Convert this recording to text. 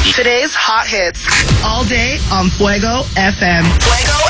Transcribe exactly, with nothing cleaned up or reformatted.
Today's hot hits all day on Fuego F M. Fuego